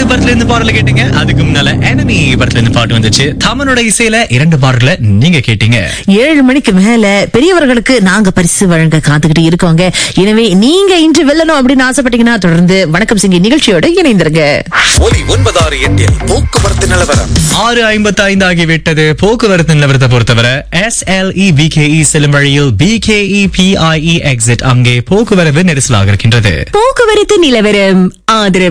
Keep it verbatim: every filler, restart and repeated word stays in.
படத்துல இருந்து பாடல கேட்டீங்க. அதுக்கு முன்னால enemy படத்துல இருந்து பாட்டு வந்துச்சு. தமனோட இசையில இரண்டு பாடல்களை நீங்க கேட்டீங்க. ஏழு மணிக்கு மேல பெரியவர்களுக்கு நாங்க பரிசு வழங்க காத்துக்கிட்டு இருக்கோங்க. எனவே நீங்க இன்று வெல்லணும் அப்படின்னு ஆசைப்பட்டீங்கன்னா தொடர்ந்து வணக்கம் சிங்கி நிகழ்ச்சியோட இணைந்திருங்க. ஒலி ஒன்பதாறு எட்டில் போக்குவரத்து நிலவரம். ஆறு ஐம்பத்தி ஐந்து ஆகிவிட்டது. போக்குவரத்து நிலவரத்தை பொறுத்தவரை S L E B K E செல்லும் வழியில் பி கே இ பி ஐ இ எக்ஸிட் அங்கே போக்குவரத்து நெரிசலாக இருக்கின்றது. போக்குவரத்து நிலவரம் ஆதரவு